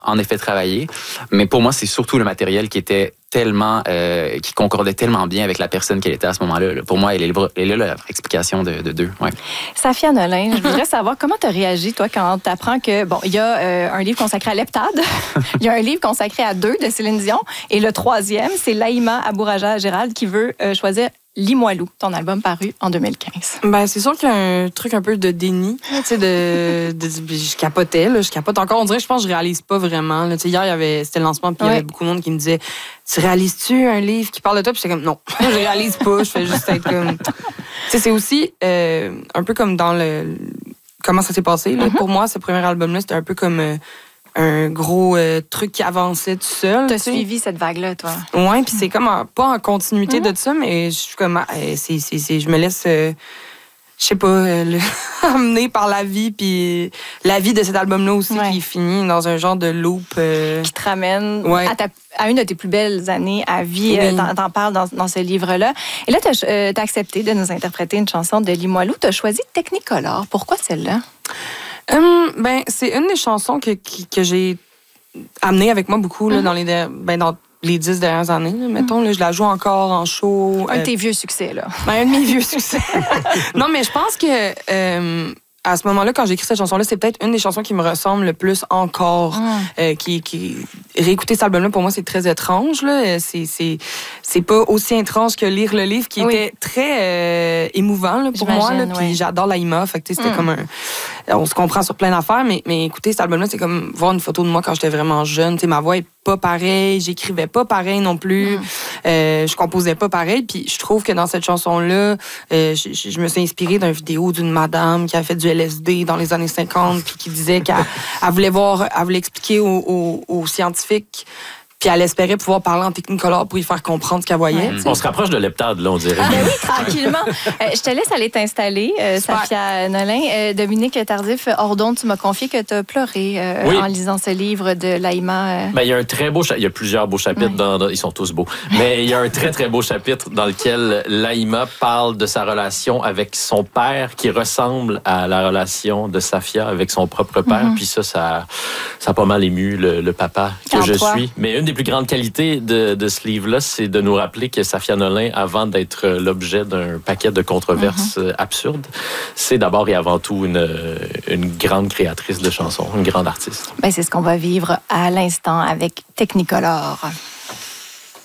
en effet travaillé. Mais pour moi, c'est surtout le matériel qui était tellement, qui concordait tellement bien avec la personne qu'elle était à ce moment-là. Là. Pour moi, elle est là la explication de deux. Ouais. Safia Nolin, je voudrais savoir comment tu as réagi, toi, quand tu apprends que, bon, il y a un livre consacré à l'heptade, il y a un livre consacré à 2 de Céline Dion, et le 3e, c'est Laïma Abouraja Gérald qui veut choisir Limoilou, ton album paru en 2015. Ben, c'est sûr qu'il y a un truc un peu de déni. Tu sais, je capotais, là, je capote encore. On dirait, je pense que je réalise pas vraiment. Là. Tu sais, hier, c'était le lancement, puis il y avait beaucoup de monde qui me disait « Tu réalises-tu un livre qui parle de toi? » Puis j'étais comme « Non, je réalise pas. Je fais juste être comme... » Tu sais, c'est aussi un peu comme dans le... Comment ça s'est passé. Là. Pour moi, ce premier album-là, c'était un peu comme... un gros truc qui avançait tout seul. T'as suivi cette vague-là, toi? Oui, puis c'est comme pas en continuité de ça, mais je suis comme... je me laisse... je sais pas, amener par la vie, puis la vie de cet album-là aussi qui finit dans un genre de loop. Qui te ramène à une de tes plus belles années à vie. T'en parles dans ce livre-là. Et là, t'as accepté de nous interpréter une chanson de Limoilou. T'as choisi Technicolor. Pourquoi celle-là? Ben, c'est une des chansons que j'ai amenée avec moi beaucoup là, dans les 10 dernières années. Là, mettons, là, je la joue encore en show. Un de tes vieux succès, là. Ben, un de mes vieux succès. Non, mais je pense que à ce moment-là, quand j'ai écrit cette chanson-là, c'est peut-être une des chansons qui me ressemble le plus encore. Réécouter cet album-là, pour moi, c'est très étrange. Là. C'est pas aussi étrange que lire le livre, qui était très émouvant là, pour moi. Là, puis j'adore Laïma. Fait que c'était comme on se comprend sur plein d'affaires, mais écouter cet album-là, c'est comme voir une photo de moi quand j'étais vraiment jeune. T'sais, ma voix est pas pareille, j'écrivais pas pareil non plus, je composais pas pareil. Puis je trouve que dans cette chanson-là, je me suis inspirée d'une vidéo d'une madame qui a fait du LSD dans les années 50 puis qui disait qu'elle voulait expliquer aux scientifiques, puis elle espérait pouvoir parler en Technicolor pour y faire comprendre ce qu'elle voyait. On se rapproche de l'heptade, là, on dirait. Ah, ben oui, tranquillement. Je te laisse aller t'installer, Safia Nolin. Dominique Tardif, hors d'onde, tu m'as confié que tu as pleuré en lisant ce livre de Laïma. Ben, il y a un très beau il y a plusieurs beaux chapitres, ils sont tous beaux, mais il y a un très, très beau chapitre dans lequel Laïma parle de sa relation avec son père qui ressemble à la relation de Safia avec son propre père. Puis ça a pas mal ému le papa que je suis. Mais une des plus grandes qualités de ce livre-là, c'est de nous rappeler que Safia Nolin, avant d'être l'objet d'un paquet de controverses absurdes, c'est d'abord et avant tout une grande créatrice de chansons, une grande artiste. Ben, c'est ce qu'on va vivre à l'instant avec Technicolor.